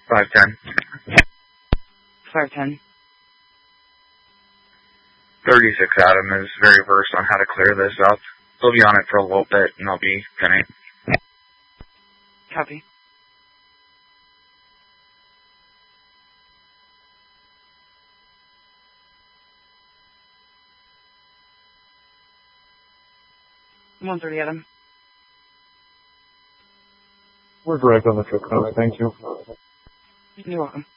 510. 510. 36 Adam is very versed on how to clear this up. They'll be on it for a little bit, and I'll be pinning. Copy. $130 Adam. We're direct on the trip code, thank you. You're welcome.